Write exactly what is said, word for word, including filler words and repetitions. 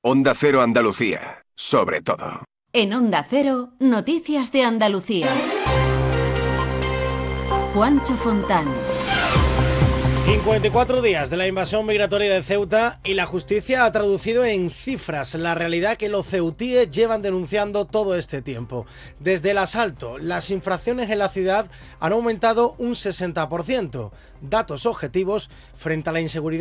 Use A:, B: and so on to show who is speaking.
A: Onda Cero Andalucía, sobre todo.
B: En Onda Cero, Noticias de Andalucía. Juancho Fontán.
C: cincuenta y cuatro días de la invasión migratoria de Ceuta y la justicia ha traducido en cifras la realidad que los ceutíes llevan denunciando todo este tiempo. Desde el asalto, las infracciones en la ciudad han aumentado un sesenta por ciento. Datos objetivos frente a la inseguridad